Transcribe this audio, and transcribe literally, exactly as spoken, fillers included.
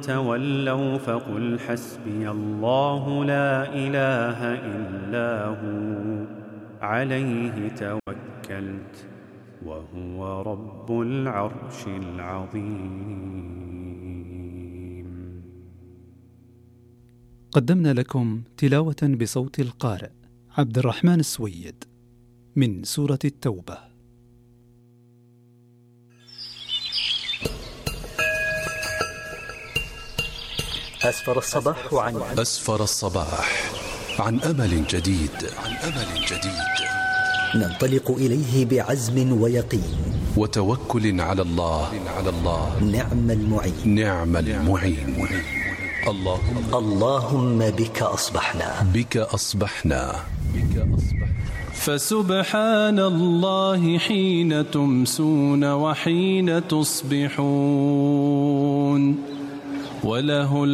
تولوا فقل حسبي الله لا إله إلا هو عليه توكلت وهو رب العرش العظيم. قدمنا لكم تلاوة بصوت القارئ عبد الرحمن السويد من سورة التوبة. أسفر الصباح عن أسفر الصباح عن أمل جديد عن أمل جديد ننطلق إليه بعزم ويقين وتوكل على الله على الله نعم المعين نعم المعين. اللهم اللهم بك أصبحنا بك أصبحنا بك أصبحنا فسبحان الله حين تمسون وحين تصبحون وله